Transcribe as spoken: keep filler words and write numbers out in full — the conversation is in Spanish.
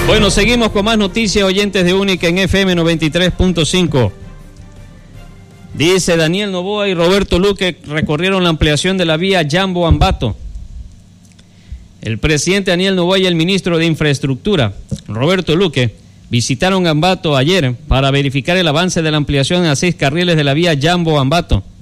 Bueno, seguimos con más noticias, oyentes de Única en F M noventa y tres punto cinco. Dice Daniel Noboa y Roberto Luque recorrieron la ampliación de la vía Yambo-Ambato. El presidente Daniel Noboa y el ministro de Infraestructura, Roberto Luque, visitaron Ambato ayer para verificar el avance de la ampliación a seis carriles de la vía Yambo-Ambato.